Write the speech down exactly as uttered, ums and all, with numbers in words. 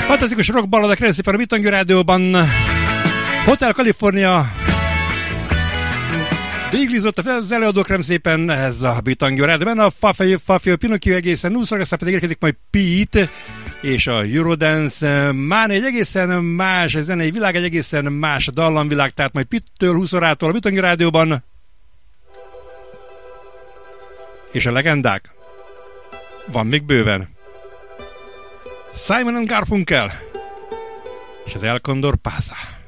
Fantasztikus rock balladák, kérem szépen a Bitangő Rádióban. Hotel California. Beiglizott az előadók, kérem szépen, ez a Bitangő Rádióban. A Fafio Pinocchio egészen úszor, aztán pedig érkezik majd Pete és a Eurodance. Már egy egészen más zenei világ, egy egészen más dallamvilág, tehát majd Pete-től húsz órától a Bitangő Rádióban. És a legendák van még bőven. Simon and Garfunkel és az El Condor Pasa.